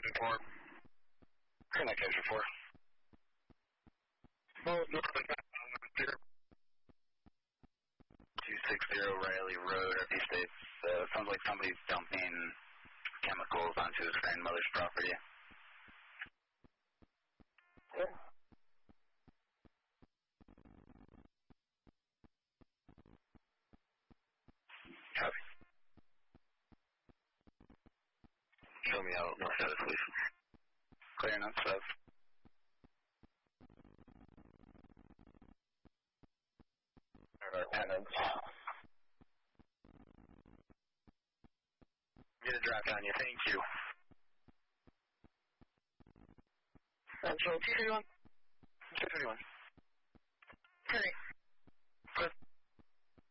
report. Connect Engine 4. Both north and south. 260 Riley Road, FD States. Sounds like somebody's dumping chemicals onto his grandmother's property. Yeah. Copy. Show me out north side, please. Clear north south. Our penance. Get a draft on you, thank you. Central 231. 231. Great.